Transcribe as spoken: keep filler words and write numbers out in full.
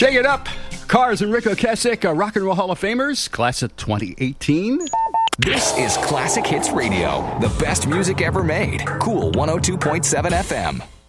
Shake it up. Cars and Rick Ocasek, uh, Rock and Roll Hall of Famers, class of twenty eighteen. This is Classic Hits Radio, the best music ever made. Cool one oh two point seven F M.